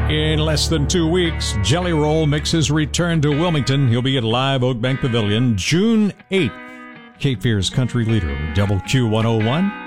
In less than 2 weeks, Jelly Roll makes his return to Wilmington. He'll be at Live Oak Bank Pavilion June 8th. Cape Fear's country leader, Double Q 101.